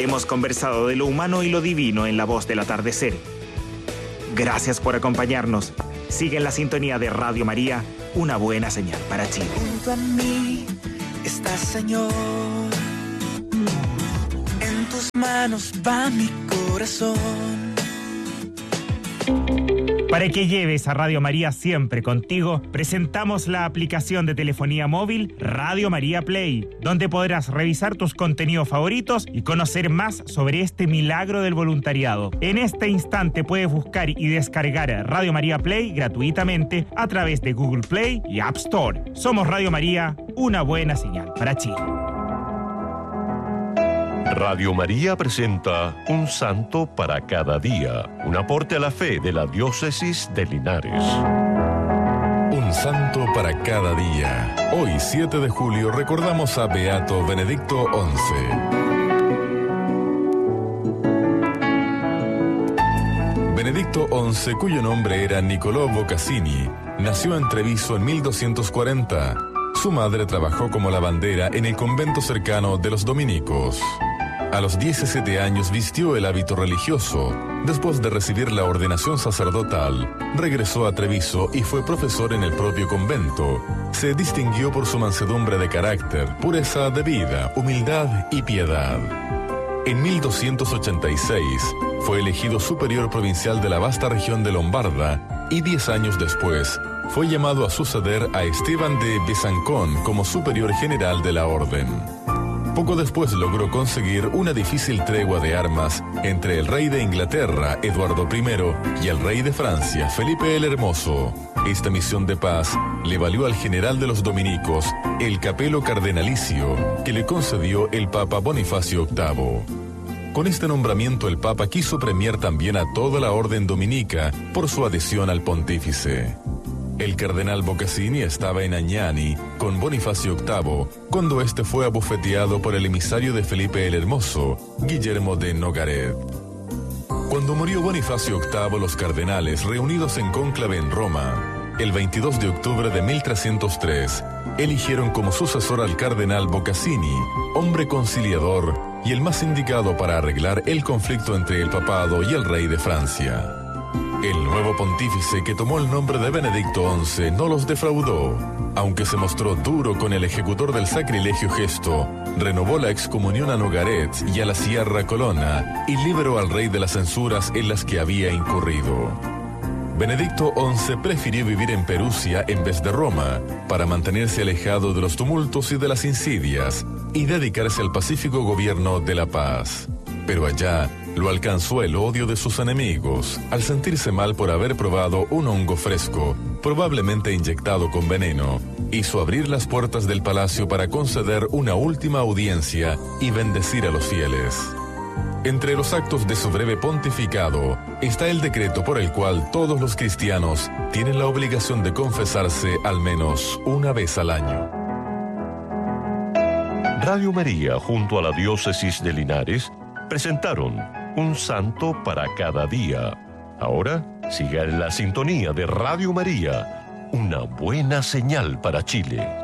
Hemos conversado de lo humano y lo divino en La Voz del Atardecer. Gracias por acompañarnos. Sigue en la sintonía de Radio María, una buena señal para Chile. Junto a mí está, Señor, en tus manos va mi corazón. Para que lleves a Radio María siempre contigo, presentamos la aplicación de telefonía móvil Radio María Play, donde podrás revisar tus contenidos favoritos y conocer más sobre este milagro del voluntariado. En este instante puedes buscar y descargar Radio María Play gratuitamente a través de Google Play y App Store. Somos Radio María, una buena señal para Chile. Radio María presenta Un Santo para Cada Día, un aporte a la fe de la Diócesis de Linares. Un Santo para Cada Día. Hoy, 7 de julio, recordamos a Beato Benedicto XI. Benedicto XI, cuyo nombre era Niccolò Bocassini, nació en Treviso en 1240. Su madre trabajó como lavandera en el convento cercano de los dominicos. A los 17 años vistió el hábito religioso. Después de recibir la ordenación sacerdotal, regresó a Treviso y fue profesor en el propio convento. Se distinguió por su mansedumbre de carácter, pureza de vida, humildad y piedad. En 1286 fue elegido superior provincial de la vasta región de Lombarda y 10 años después fue llamado a suceder a Esteban de Besancón como superior general de la orden. Poco después logró conseguir una difícil tregua de armas entre el rey de Inglaterra, Eduardo I, y el rey de Francia, Felipe el Hermoso. Esta misión de paz le valió al general de los dominicos el capelo cardenalicio que le concedió el Papa Bonifacio VIII. Con este nombramiento el Papa quiso premiar también a toda la orden dominica por su adhesión al pontífice. El cardenal Bocassini estaba en Agnani con Bonifacio VIII cuando este fue abofeteado por el emisario de Felipe el Hermoso, Guillermo de Nogaret. Cuando murió Bonifacio VIII, los cardenales, reunidos en cónclave en Roma, el 22 de octubre de 1303, eligieron como sucesor al cardenal Bocassini, hombre conciliador y el más indicado para arreglar el conflicto entre el papado y el rey de Francia. El nuevo pontífice, que tomó el nombre de Benedicto XI, no los defraudó. Aunque se mostró duro con el ejecutor del sacrilegio gesto, renovó la excomunión a Nogaret y a la Sierra Colonna y liberó al rey de las censuras en las que había incurrido. Benedicto XI prefirió vivir en Perusia en vez de Roma, para mantenerse alejado de los tumultos y de las insidias, y dedicarse al pacífico gobierno de la paz. Pero allá lo alcanzó el odio de sus enemigos, al sentirse mal por haber probado un hongo fresco, probablemente inyectado con veneno. Hizo abrir las puertas del palacio para conceder una última audiencia y bendecir a los fieles. Entre los actos de su breve pontificado está el decreto por el cual todos los cristianos tienen la obligación de confesarse al menos una vez al año. Radio María, junto a la Diócesis de Linares, presentaron Un Santo para Cada Día. Ahora, siga en la sintonía de Radio María, una buena señal para Chile.